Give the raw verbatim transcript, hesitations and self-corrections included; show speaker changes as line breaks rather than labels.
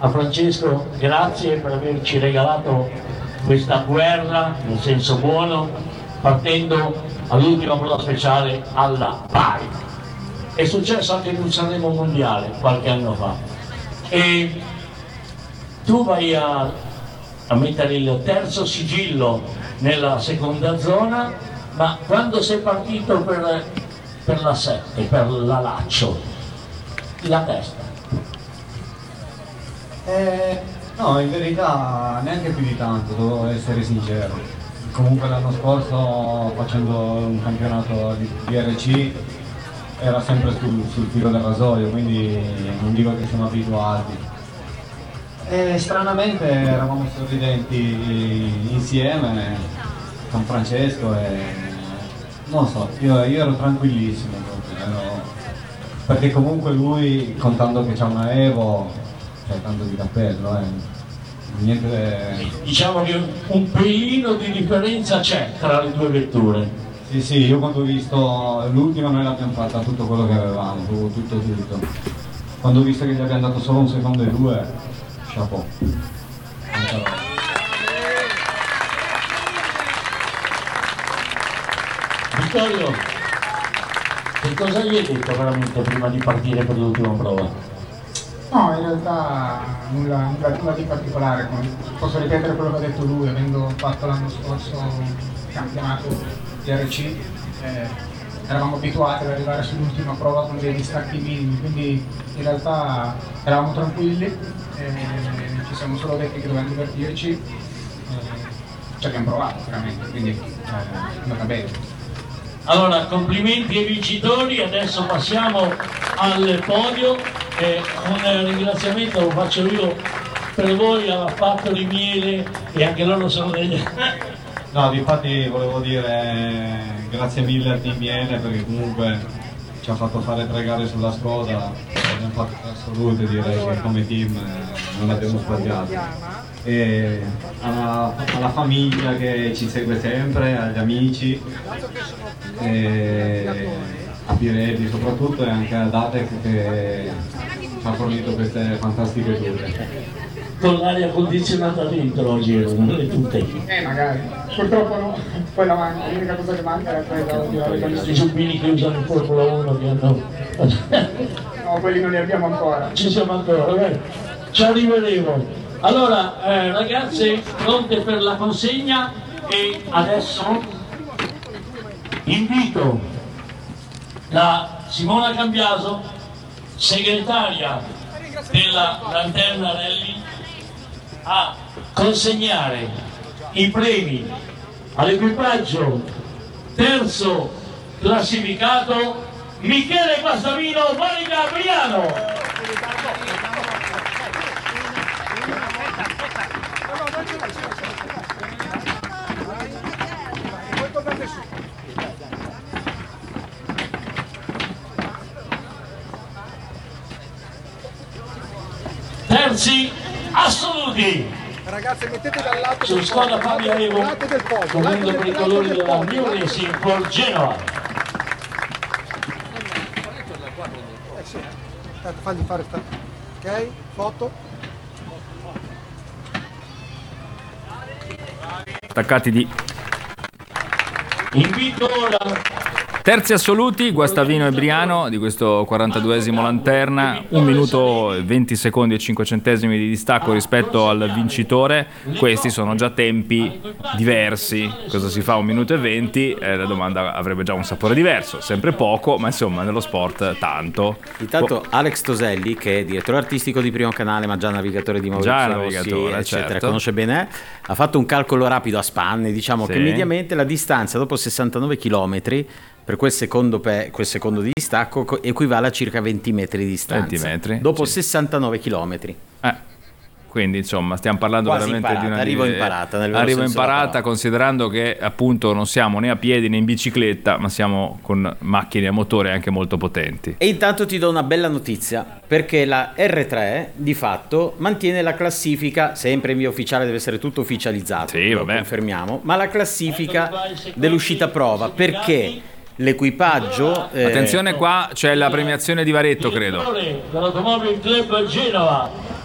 a Francesco grazie per averci regalato questa guerra, nel senso buono, partendo all'ultima prova speciale alla pari. È successo anche in un Sanremo mondiale qualche anno fa. E tu vai a, a mettere il terzo sigillo nella seconda zona, ma quando sei partito per, per la sette, per la Laccio, la testa?
Eh, no, in verità neanche più di tanto, devo essere sincero. Comunque l'anno scorso, facendo un campionato di D R C, era sempre sul, sul filo del rasoio, quindi non dico che siamo abituati. E stranamente eravamo sorridenti insieme con Francesco e non so, io, io ero tranquillissimo proprio, ero, perché comunque lui, contando che c'ha una Evo, cioè tanto di cappello, eh, niente.
Diciamo che un pelino di differenza c'è tra le due vetture.
Sì, sì, io quando ho visto l'ultima noi l'abbiamo fatta tutto quello che avevamo, tutto tutto. Quando ho visto che gli abbiamo dato solo un secondo e due, chapeau.
Vittorio, che cosa gli hai detto veramente prima di partire per l'ultima prova?
No, in realtà nulla, nulla, nulla di particolare, posso ripetere quello che ha detto lui, avendo fatto l'anno scorso un campionato D R C, eh, eravamo abituati ad arrivare sull'ultima prova con dei distacchi minimi, quindi in realtà eravamo tranquilli, eh, ci siamo solo detti che dovevamo divertirci, eh, ci abbiamo provato veramente, quindi eh, è andata bene.
Allora, complimenti ai vincitori, adesso passiamo al podio e un ringraziamento lo faccio io per voi alla Factory Miele e anche loro sono degli...
No, infatti volevo dire grazie mille al team Miele perché comunque ci ha fatto fare tre gare sulla Skoda, abbiamo fatto tre assolute, direi che come team non abbiamo sbagliato. E alla, alla famiglia che ci segue sempre, agli amici, e a Pirelli soprattutto e anche a Datec che ci ha fornito queste fantastiche dure.
Con l'aria condizionata dentro oggi, non le tutte.
Eh magari, purtroppo no, poi la manca, l'unica cosa che manca era quella di la
I giubbini che usano in Formula uno che hanno...
No, quelli non li abbiamo ancora.
Ci siamo ancora, vabbè. Ci arriveremo. Allora, eh, ragazze, pronte per la consegna e adesso invito la Simona Cambiaso, segretaria della Lanterna Rally, a consegnare i premi all'equipaggio terzo classificato Michele Guastavino, Monica Briano. Terzi assoluti.
Ragazzi, mettete dal lato
su Skoda Fabia Evo, correndo per i colori della New Racing for Genoa.
Eh sì, fagli fare sta. Ok, foto.
Attaccati di
invito ora
terzi assoluti, Guastavino e Briano di questo quarantaduesimo Lanterna, un minuto e venti secondi e cinque centesimi di distacco rispetto al vincitore. Questi sono già tempi diversi. Cosa si fa un minuto e venti? Eh, la domanda avrebbe già un sapore diverso, sempre poco, ma insomma nello sport tanto.
Intanto Alex Toselli, che è direttore artistico di Primo Canale ma già navigatore di Maurizio
già
Rossi,
navigatore,
eccetera,
certo.
conosce bene, ha fatto un calcolo rapido a spanne, diciamo
sì.
che mediamente la distanza dopo sessantanove chilometri per quel secondo, pe- quel secondo di distacco co- equivale a circa venti metri di distanza.
venti metri,
dopo
sì.
sessantanove chilometri.
Eh. Quindi insomma stiamo parlando
Quasi
veramente
imparata,
di una
arrivo imparata, nel vero
arrivo
senso della
imparata
parola.
considerando che appunto non siamo né a piedi né in bicicletta, ma siamo con macchine a motore anche molto potenti.
E intanto ti do una bella notizia, perché la R tre di fatto mantiene la classifica, sempre in via ufficiale, deve essere tutto ufficializzato,
Sì,
lo
vabbè.
confermiamo, ma la classifica dell'uscita prova, perché l'equipaggio... eh,
Attenzione, qua c'è la premiazione di Varetto, credo.
dell'Automobile Club Genova